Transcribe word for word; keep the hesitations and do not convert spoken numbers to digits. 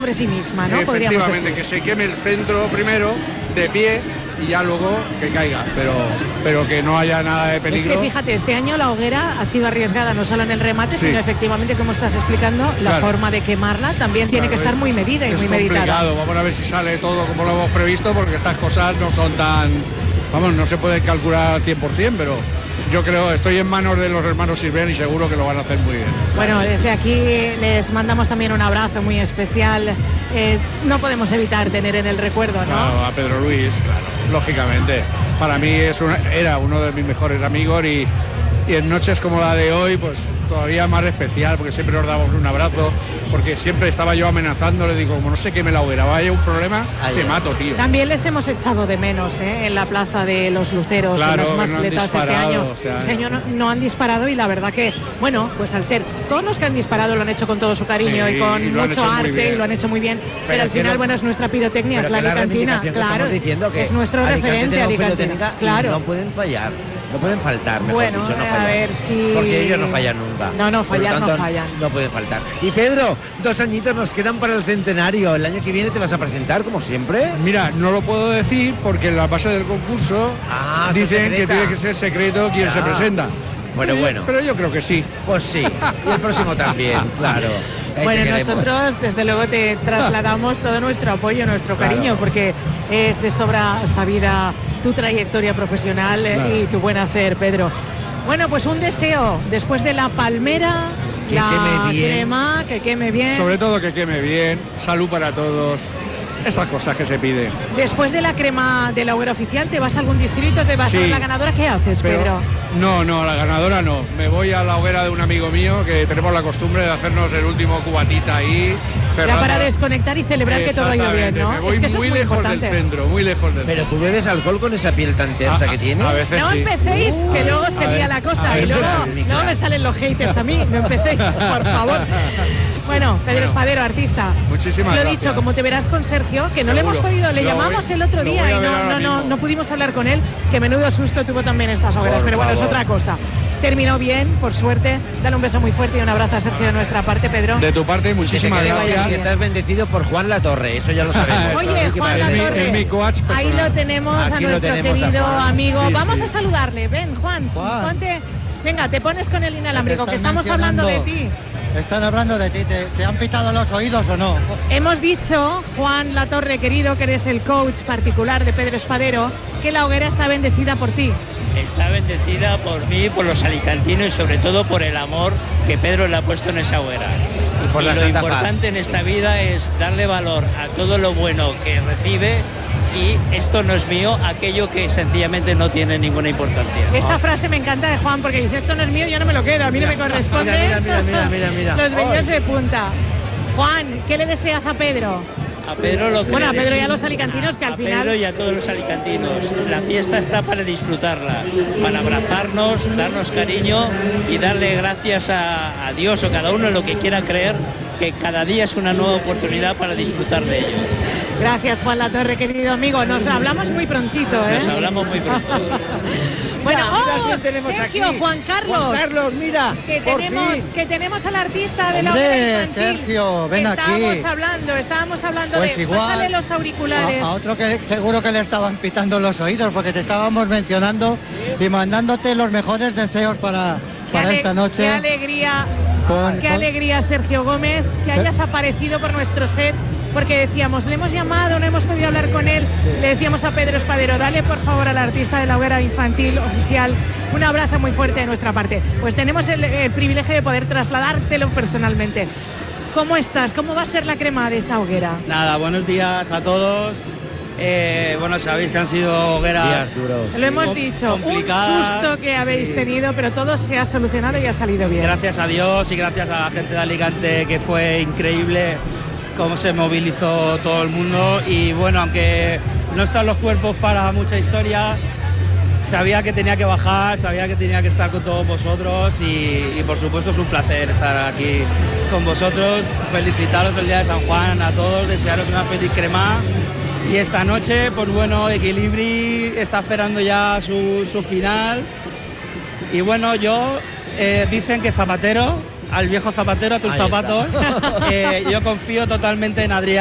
sobre sí misma, ¿no? Efectivamente, que se queme el centro primero, de pie, y ya luego que caiga, pero, pero que no haya nada de peligro. Es que fíjate, este año la hoguera ha sido arriesgada no solo en el remate, sí, sino efectivamente, como estás explicando, la claro. forma de quemarla también tiene claro, que estar muy medida y muy meditada. Complicado. Vamos a ver si sale todo como lo hemos previsto, porque estas cosas no son tan... Vamos, no se puede calcular al cien por cien, pero yo creo, estoy en manos de los hermanos Sirven y seguro que lo van a hacer muy bien. Bueno, desde aquí les mandamos también un abrazo muy especial. Eh, no podemos evitar tener en el recuerdo, ¿no? Claro, a Pedro Luis, claro, lógicamente. Para mí es una, era uno de mis mejores amigos y, y en noches como la de hoy, pues todavía más especial, porque siempre nos damos un abrazo, porque siempre estaba yo amenazando, le digo, como no sé qué me la hoguera, vaya un problema, Ay, te mato, tío. También les hemos echado de menos, ¿eh? En la plaza de los Luceros, claro, en los mascletas no este año. Este año. Este año no, no han disparado y la verdad que, bueno, pues al ser, todos los que han disparado lo han hecho con todo su cariño sí, y con y mucho arte y lo han hecho muy bien, pero, pero al final, no, bueno, es nuestra pirotecnia, es la alicantina, claro, que es nuestro referente alicantina, claro. No pueden fallar. No pueden faltar, mejor bueno, dicho, no fallar. A ver si... Porque ellos no fallan nunca. No, no, fallar tanto, no fallan. No pueden faltar. Y Pedro, dos añitos nos quedan para el centenario. ¿El año que viene te vas a presentar, como siempre? Mira, no lo puedo decir porque en la base del concurso ah, dicen que tiene que ser secreto quién ah. se presenta. Bueno, bueno. Pero yo creo que sí. Pues sí. Y el próximo también, claro. Ahí bueno, nosotros desde luego te trasladamos todo nuestro apoyo, nuestro cariño, claro, porque es de sobra sabida tu trayectoria profesional claro. y tu buen hacer, Pedro. Bueno, pues un deseo, después de la palmera, que la queme bien. crema, que queme bien. Sobre todo que queme bien, salud para todos. Esas cosas que se piden. Después de la crema de la hoguera oficial, ¿te vas a algún distrito? ¿Te vas sí, a la ganadora? ¿Qué haces, pero, Pedro? No, no, la ganadora no. Me voy a la hoguera de un amigo mío que tenemos la costumbre de hacernos el último cubatita ahí. Ya para desconectar y celebrar que todo ha ido bien, ¿no? Me voy es que eso muy, es muy lejos importante. del centro, muy lejos del Pero centro. tú bebes alcohol con esa piel tan tensa a, que tienes. A veces no sí. empecéis, uh, que luego se lía la cosa y luego, sí, luego me salen los haters a mí. No empecéis, por favor. Bueno, Pedro bueno, Espadero, artista. Muchísimas Lo he gracias. dicho, como te verás con Sergio, que no Seguro. le hemos podido, le lo llamamos voy, el otro día y no, no, no, no pudimos hablar con él, que menudo susto tuvo también estas hogueras, por pero bueno, favor. Es otra cosa. Terminó bien, por suerte. Dale un beso muy fuerte y un abrazo a Sergio de nuestra parte, Pedro. De tu parte, muchísimas gracias. Y estás bendecido por Juan Latorre, eso ya lo sabemos. Oye, Juan Latorre, el mi, el mi ahí lo tenemos Aquí a nuestro querido a amigo. Sí, Vamos sí. a saludarle. Ven, Juan, Juan. ponte. Venga, te pones con el inalámbrico, que estamos hablando de ti. Están hablando de ti. ¿Te, ¿Te han pitado los oídos o no? Hemos dicho, Juan Latorre, querido, que eres el coach particular de Pedro Espadero, que la hoguera está bendecida por ti. Está bendecida por mí, por los alicantinos y sobre todo por el amor que Pedro le ha puesto en esa hoguera. Y, por y la lo Santa importante Paz. en esta vida es darle valor a todo lo bueno que recibe y esto no es mío, aquello que sencillamente no tiene ninguna importancia. Esa frase me encanta de Juan porque dice, esto no es mío, yo no me lo quedo, a mí mira, no me corresponde. Mira, mira, mira, mira, mira. Los bellos de punta. Juan, ¿qué le deseas a Pedro? A Pedro lo que bueno, a le Pedro y deseo, a los alicantinos que al a final... Pedro y a todos los alicantinos. La fiesta está para disfrutarla, para abrazarnos, darnos cariño y darle gracias a, a Dios o cada uno en lo que quiera creer, que cada día es una nueva oportunidad para disfrutar de ello. Gracias, Juan Latorre, querido amigo. Nos hablamos muy prontito, ¿eh? Nos hablamos muy pronto. Bueno, mira, oh, ¿quién tenemos Sergio, aquí? Juan Carlos. Juan Carlos, mira. Que por tenemos, fin. que tenemos al artista de la Hombre, hoguera infantil. Sergio, ven estábamos aquí. hablando, estábamos hablando Pues de... igual, Pásale los auriculares. A, a otro que seguro que le estaban pitando los oídos porque te estábamos mencionando y mandándote los mejores deseos para, para ale- esta noche. Qué alegría, Con- qué con- alegría, Sergio Gómez, que Se- hayas aparecido por nuestro set, porque decíamos, le hemos llamado, no hemos podido hablar con él, le decíamos a Pedro Espadero, dale por favor al artista de la hoguera infantil oficial un abrazo muy fuerte de nuestra parte. Pues tenemos el, el privilegio de poder trasladártelo personalmente. ¿Cómo estás? ¿Cómo va a ser la crema de esa hoguera? Nada, buenos días a todos. Eh, bueno, sabéis que han sido hogueras Días duros. Lo hemos com- dicho, un complicadas, susto que habéis sí. tenido, pero todo se ha solucionado y ha salido bien. Gracias a Dios y gracias a la gente de Alicante, que fue increíble cómo se movilizó todo el mundo. Y bueno, aunque no están los cuerpos para mucha historia, sabía que tenía que bajar, sabía que tenía que estar con todos vosotros y, y por supuesto es un placer estar aquí con vosotros. Felicitaros el día de San Juan a todos, desearos una feliz crema. Y esta noche, pues bueno, Equilibri está esperando ya su, su final. Y bueno, yo, eh, dicen que Zapatero al viejo zapatero, a tus Ahí zapatos. Eh, yo confío totalmente en Adrián.